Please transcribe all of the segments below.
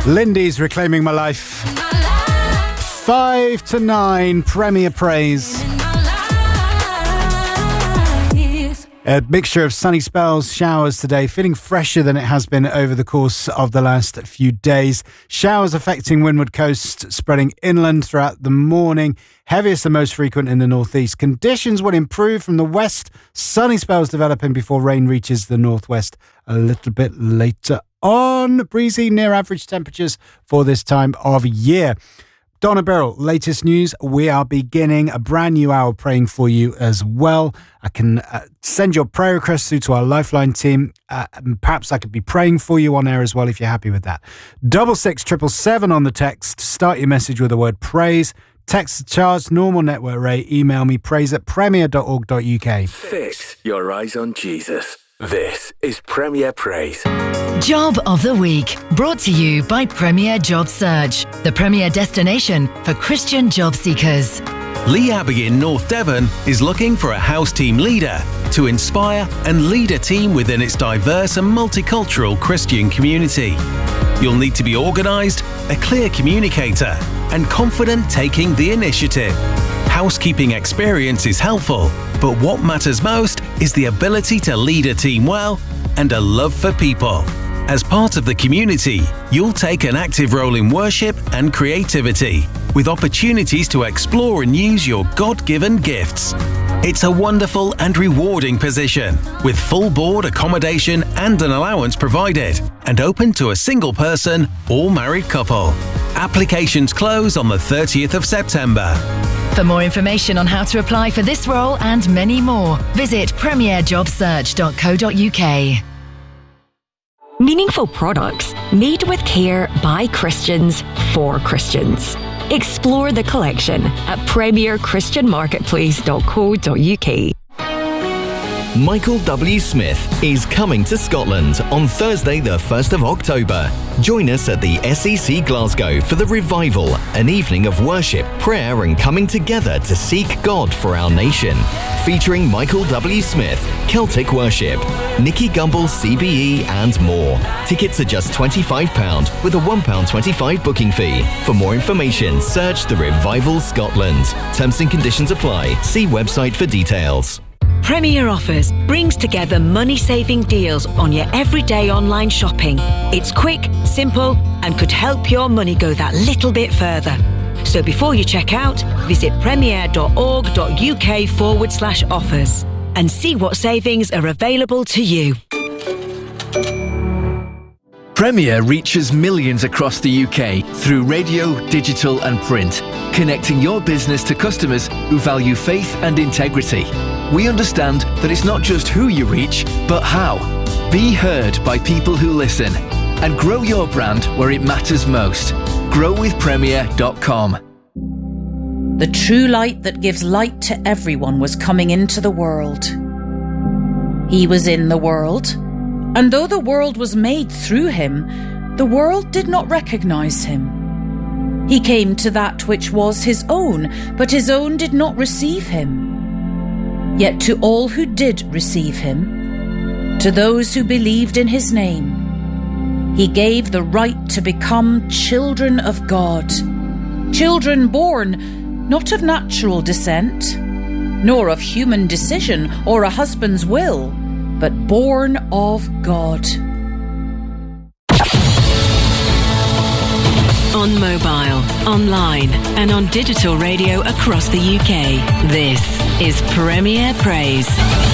Lindy's Reclaiming My Life. 5 to 9, Premier Praise. A mixture of sunny spells, showers today, feeling fresher than it has been over the course of the last few days. Showers affecting Windward Coast, spreading inland throughout the morning. Heaviest and most frequent in the northeast. Conditions will improve from the west. Sunny spells developing before rain reaches the northwest a little bit later on. Breezy, near average temperatures for this time of year. Donna Birrell, latest news. We are beginning a brand new hour praying for you as well. I can send your prayer requests through to our Lifeline team. Perhaps I could be praying for you on air as well if you're happy with that. 66777 on the text. Start your message with the word praise. Text charge, normal network rate. Email me praise@premier.org.uk. Fix your eyes on Jesus. This is Premier Praise. Job of the Week, brought to you by Premier Job Search, the premier destination for Christian job seekers. Lee Abbey in North Devon is looking for a house team leader to inspire and lead a team within its diverse and multicultural Christian community. You'll need to be organised, a clear communicator, and confident taking the initiative. Housekeeping experience is helpful, but what matters most is the ability to lead a team well and a love for people. As part of the community, you'll take an active role in worship and creativity, with opportunities to explore and use your God-given gifts. It's a wonderful and rewarding position, with full board accommodation and an allowance provided, and open to a single person or married couple. Applications close on the 30th of September. For more information on how to apply for this role and many more, visit premierjobsearch.co.uk. Meaningful products made with care by Christians for Christians. Explore the collection at premierchristianmarketplace.co.uk. Michael W. Smith is coming to Scotland on Thursday the 1st of October. Join us at the SEC Glasgow for the Revival, an evening of worship, prayer and coming together to seek God for our nation. Featuring Michael W. Smith, Celtic Worship, Nicky Gumbel CBE and more. Tickets are just £25 with a £1.25 booking fee. For more information, search The Revival Scotland. Terms and conditions apply. See website for details. Premier Offers brings together money-saving deals on your everyday online shopping. It's quick, simple, and could help your money go that little bit further. So before you check out, visit premier.org.uk/offers and see what savings are available to you. Premier reaches millions across the UK through radio, digital and print, connecting your business to customers who value faith and integrity. We understand that it's not just who you reach, but how. Be heard by people who listen and grow your brand where it matters most. growwithpremier.com. The true light that gives light to everyone was coming into the world. He was in the world, and though the world was made through him, the world did not recognize him. He came to that which was his own, but his own did not receive him. Yet to all who did receive him, to those who believed in his name, he gave the right to become children of God. Children born not of natural descent, nor of human decision or a husband's will, but born of God. On mobile, online and on digital radio across the UK, this is Premier Praise.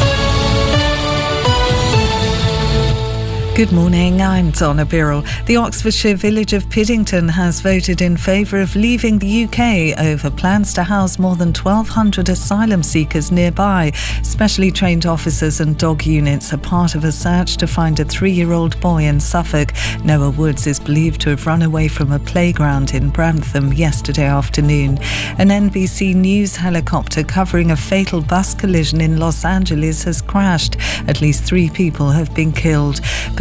Good morning, I'm Donna Birrell. The Oxfordshire village of Piddington has voted in favour of leaving the UK over plans to house more than 1,200 asylum seekers nearby. Specially trained officers and dog units are part of a search to find a 3-year-old boy in Suffolk. Noah Woods is believed to have run away from a playground in Brantham yesterday afternoon. An NBC News helicopter covering a fatal bus collision in Los Angeles has crashed. At least 3 people have been killed. Police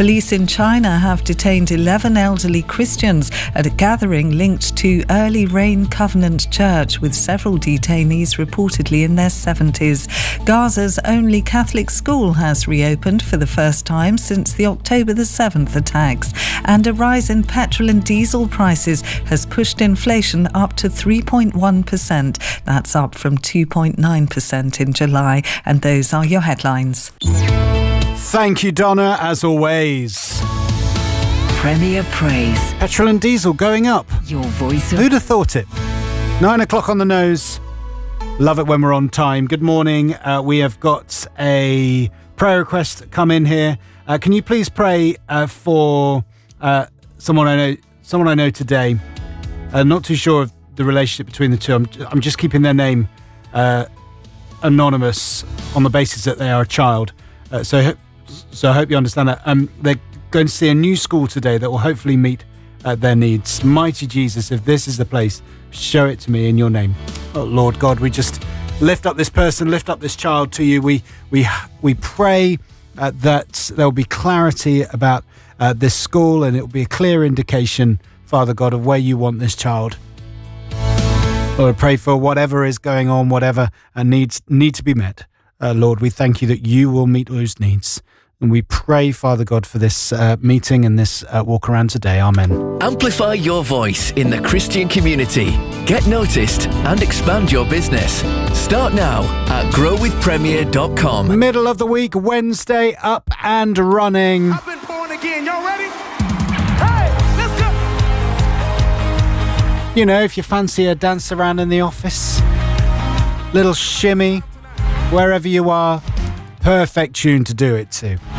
Police in China have detained 11 elderly Christians at a gathering linked to Early Rain Covenant Church, with several detainees reportedly in their 70s. Gaza's only Catholic school has reopened for the first time since the October the 7th attacks, and a rise in petrol and diesel prices has pushed inflation up to 3.1%. That's up from 2.9% in July. And those are your headlines. Thank you, Donna, as always. Premier Praise. Petrol and diesel going up. Your voice of... Who'd have thought it? 9 o'clock on the nose. Love it when we're on time. Good morning. We have got a prayer request come in here. Can you please pray for someone I know today? Not too sure of the relationship between the two. I'm just keeping their name anonymous on the basis that they are a child. So I hope you understand that. They're going to see a new school today that will hopefully meet their needs. Mighty Jesus, if this is the place, show it to me in your name. Oh, Lord God, we just lift up this person, lift up this child to you. We pray that there will be clarity about this school, and it will be a clear indication, Father God, of where you want this child. Lord, I pray for whatever is going on, whatever needs to be met. Lord, we thank you that you will meet those needs. And we pray, Father God, for this meeting and this walk around today. Amen. Amplify your voice in the Christian community. Get noticed and expand your business. Start now at growwithpremier.com. Middle of the week, Wednesday, up and running. I've been born again. Y'all ready? Hey, let's go. You know, if you fancy a dance around in the office, little shimmy, wherever you are, perfect tune to do it to.